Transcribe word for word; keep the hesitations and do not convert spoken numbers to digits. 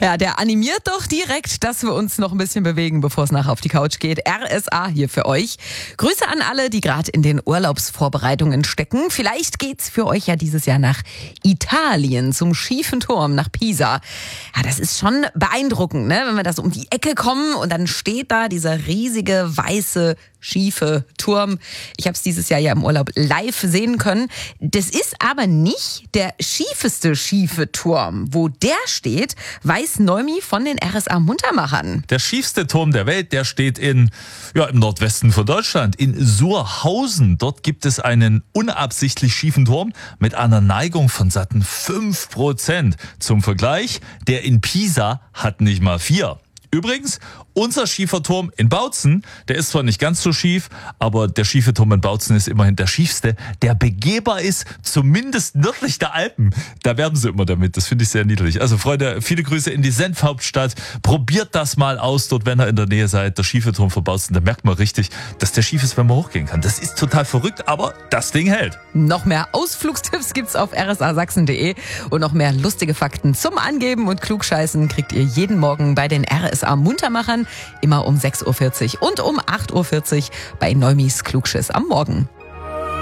Ja, der animiert doch direkt, dass wir uns noch ein bisschen bewegen, bevor es nachher auf die Couch geht. R S A hier für euch. Grüße an alle, die gerade in den Urlaubsvorbereitungen stecken. Vielleicht geht's für euch ja dieses Jahr nach Italien, zum schiefen Turm, nach Pisa. Ja, das ist schon beeindruckend, ne? Wenn wir da so um die Ecke kommen und dann steht da dieser riesige, weiße, schiefe Turm. Ich habe es dieses Jahr ja im Urlaub live sehen können. Das ist aber nicht der schiefeste schiefe Turm. Wo der steht, weiß Neumi von den R S A Muntermachern. Der schiefste Turm der Welt, der steht in, ja, im Nordwesten von Deutschland, in Surhausen. Dort gibt es einen unabsichtlich schiefen Turm mit einer Neigung von satten fünf Prozent. Zum Vergleich, der in Pisa hat nicht mal vier. Übrigens, unser schiefer Turm in Bautzen, der ist zwar nicht ganz so schief, aber der schiefe Turm in Bautzen ist immerhin der schiefste, der begehbar ist, zumindest nördlich der Alpen. Da werben sie immer damit, das finde ich sehr niedlich. Also Freunde, viele Grüße in die Senfhauptstadt. Probiert das mal aus, dort, wenn ihr in der Nähe seid. Der schiefe Turm von Bautzen, da merkt man richtig, dass der schief ist, wenn man hochgehen kann. Das ist total verrückt, aber das Ding hält. Noch mehr Ausflugstipps gibt's auf r s a sachsen punkt d e und noch mehr lustige Fakten zum Angeben und Klugscheißen kriegt ihr jeden Morgen bei den R S A Muntermachern, immer um sechs Uhr vierzig und um acht Uhr vierzig bei Neumis Klugschiss am Morgen.